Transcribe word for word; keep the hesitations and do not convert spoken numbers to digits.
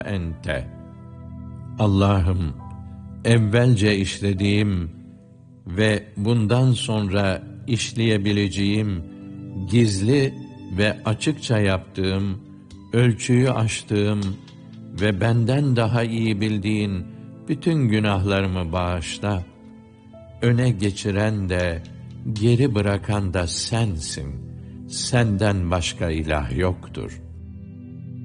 ente. Allah'ım, evvelce işlediğim ve bundan sonra işleyebileceğim, gizli ve açıkça yaptığım, ölçüyü aştığım ve benden daha iyi bildiğin bütün günahlarımı bağışla. Öne geçiren de, geri bırakan da sensin. Senden başka ilah yoktur.